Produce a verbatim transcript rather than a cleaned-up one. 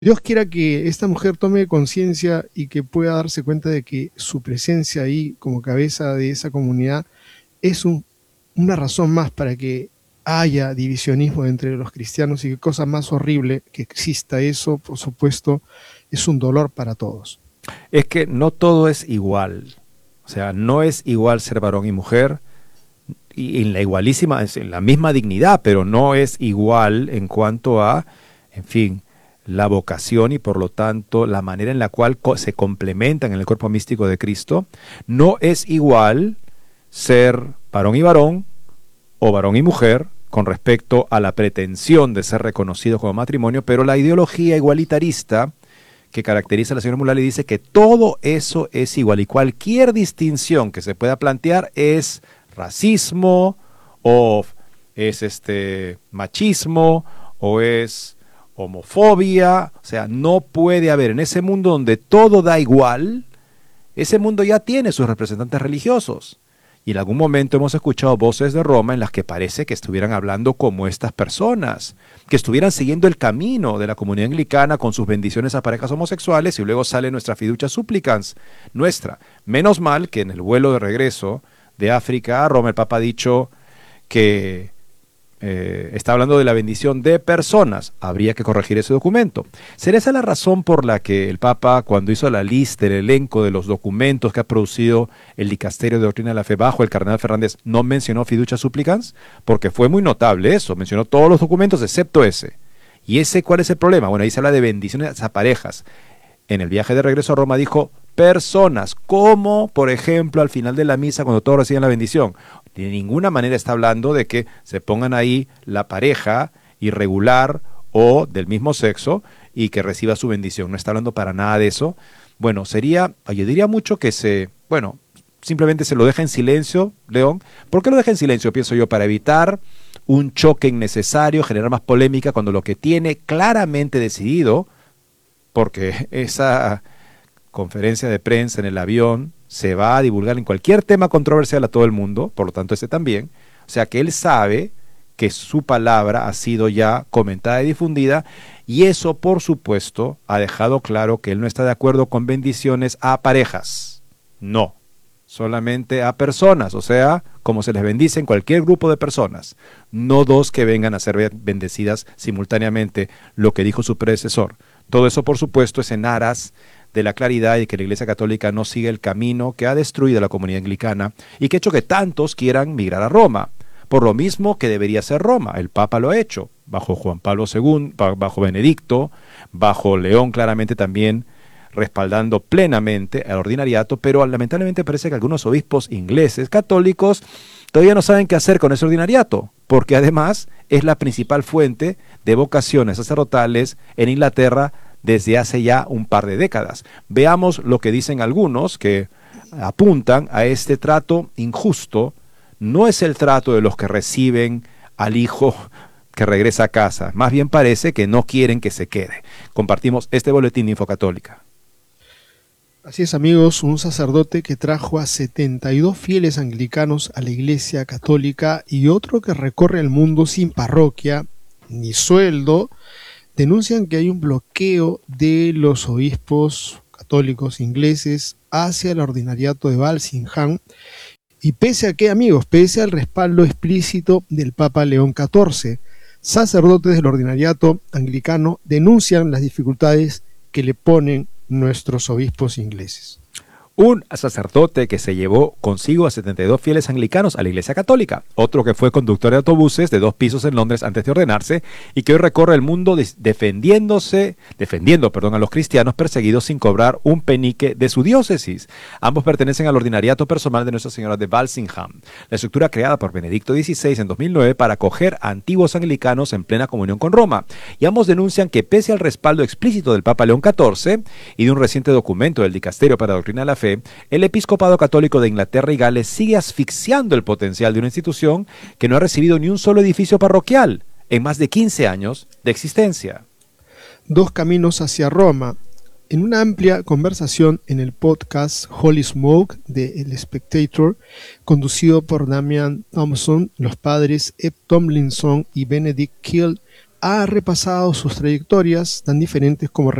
Dios quiera que esta mujer tome conciencia y que pueda darse cuenta de que su presencia ahí como cabeza de esa comunidad es un, una razón más para que haya divisionismo entre los cristianos, y qué cosa más horrible que exista eso. Por supuesto, es un dolor para todos. Es que no todo es igual. O sea, no es igual ser varón y mujer, y en la igualísima, en la misma dignidad, pero no es igual en cuanto a, en fin, la vocación y por lo tanto la manera en la cual se complementan en el cuerpo místico de Cristo. No es igual ser varón y varón o varón y mujer con respecto a la pretensión de ser reconocidos como matrimonio, pero la ideología igualitarista que caracteriza a la señora Mulally dice que todo eso es igual y cualquier distinción que se pueda plantear es racismo o es este machismo o es homofobia. O sea, no puede haber en ese mundo donde todo da igual. Ese mundo ya tiene sus representantes religiosos. Y en algún momento hemos escuchado voces de Roma en las que parece que estuvieran hablando como estas personas, que estuvieran siguiendo el camino de la comunidad anglicana con sus bendiciones a parejas homosexuales, y luego sale nuestra fiducia supplicans, nuestra. Menos mal que en el vuelo de regreso de África a Roma el Papa ha dicho que eh, está hablando de la bendición de personas. Habría que corregir ese documento. ¿Será esa la razón por la que el Papa, cuando hizo la lista, el elenco de los documentos que ha producido el Dicasterio de Doctrina de la Fe bajo el Cardenal Fernández, no mencionó fiducia supplicans? Porque fue muy notable eso, mencionó todos los documentos excepto ese. ¿Y ese cuál es el problema? Bueno, ahí se habla de bendiciones a parejas. En el viaje de regreso a Roma dijo personas, como por ejemplo al final de la misa cuando todos reciben la bendición. De ninguna manera está hablando de que se pongan ahí la pareja irregular o del mismo sexo y que reciba su bendición. No está hablando para nada de eso. Bueno, sería, yo diría mucho que se, bueno, simplemente se lo deja en silencio, León. ¿Por qué lo deja en silencio? Pienso yo, para evitar un choque innecesario, generar más polémica, cuando lo que tiene claramente decidido, porque esa conferencia de prensa en el avión se va a divulgar en cualquier tema controversial a todo el mundo, por lo tanto ese también. O sea que él sabe que su palabra ha sido ya comentada y difundida, y eso por supuesto ha dejado claro que él no está de acuerdo con bendiciones a parejas, no, solamente a personas, o sea, como se les bendice en cualquier grupo de personas, no dos que vengan a ser bendecidas simultáneamente, lo que dijo su predecesor. Todo eso por supuesto es en aras de la claridad y que la Iglesia Católica no sigue el camino que ha destruido la comunidad anglicana y que ha hecho que tantos quieran migrar a Roma, por lo mismo que debería ser Roma. El Papa lo ha hecho, bajo Juan Pablo segundo, bajo Benedicto, bajo León claramente también, respaldando plenamente al ordinariato, pero lamentablemente parece que algunos obispos ingleses católicos todavía no saben qué hacer con ese ordinariato, porque además es la principal fuente de vocaciones sacerdotales en Inglaterra desde hace ya un par de décadas. Veamos lo que dicen algunos que apuntan a este trato injusto. No es el trato de los que reciben al hijo que regresa a casa, más bien parece que no quieren que se quede. Compartimos este boletín de Infocatólica. Así es, amigos, un sacerdote que trajo a setenta y dos fieles anglicanos a la Iglesia Católica y otro que recorre el mundo sin parroquia ni sueldo, denuncian que hay un bloqueo de los obispos católicos ingleses hacia el ordinariato de Walsingham, y pese a que, amigos, pese al respaldo explícito del Papa León catorce, sacerdotes del ordinariato anglicano denuncian las dificultades que le ponen nuestros obispos ingleses. Un sacerdote que se llevó consigo a setenta y dos fieles anglicanos a la Iglesia Católica, otro que fue conductor de autobuses de dos pisos en Londres antes de ordenarse y que hoy recorre el mundo defendiéndose, defendiendo perdón, a los cristianos perseguidos sin cobrar un penique de su diócesis. Ambos pertenecen al ordinariato personal de Nuestra Señora de Walsingham, la estructura creada por Benedicto dieciséis en dos mil nueve para acoger a antiguos anglicanos en plena comunión con Roma. Y ambos denuncian que pese al respaldo explícito del Papa León catorce y de un reciente documento del Dicasterio para Doctrina de la Fe, el episcopado católico de Inglaterra y Gales sigue asfixiando el potencial de una institución que no ha recibido ni un solo edificio parroquial en más de quince años de existencia. Dos caminos hacia Roma. En una amplia conversación en el podcast Holy Smoke de El Spectator, conducido por Damian Thompson, los padres Ed Tomlinson y Benedict Kiel ha repasado sus trayectorias tan diferentes como